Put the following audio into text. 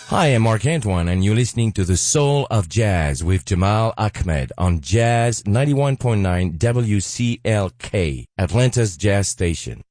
Hi, I'm Mark Antoine, and you're listening to The Soul of Jazz with Jamal Ahmed on Jazz 91.9 WCLK, Atlanta's Jazz Station.